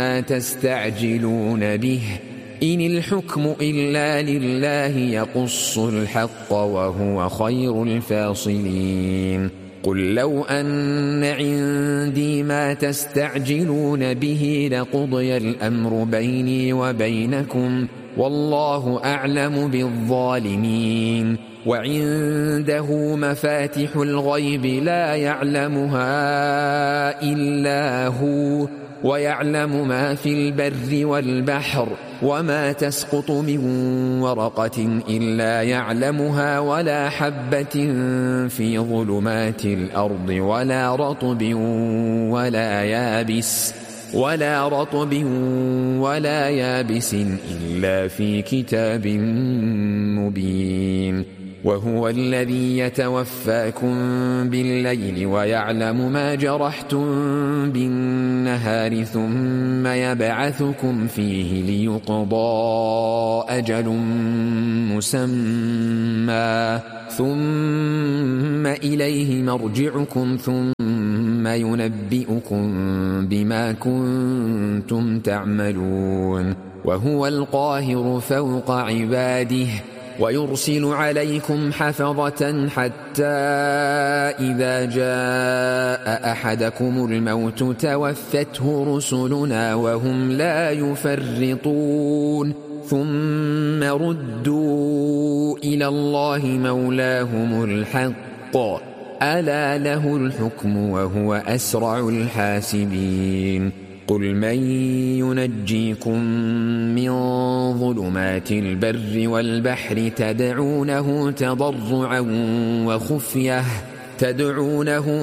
تستعجلون به إن الحكم إلا لله يقص الحق وهو خير الفاصلين قل لو أن عندي ما تستعجلون به لقضي الأمر بيني وبينكم والله أعلم بالظالمين وعنده مفاتح الغيب لا يعلمها إلا هو ويعلم ما في البر والبحر وما تسقط من ورقة إلا يعلمها ولا حبة في ظلمات الأرض ولا رطب ولا يابس إلا في كتاب مبين وهو الذي يتوفاكم بالليل ويعلم ما جرحتم بالنهار ثم يبعثكم فيه ليقضى أجل مسمى ثم إليه مرجعكم ثم ينبئكم بما كنتم تعملون وهو القاهر فوق عباده ويرسل عليكم حفظة حتى إذا جاء أحدكم الموت توفته رسلنا وهم لا يفرطون ثم ردوا إلى الله مولاهم الحق ألا له الحكم وهو أسرع الحاسبين قل من ينجيكم من ظلمات البر والبحر تدعونه تضرعا وخفية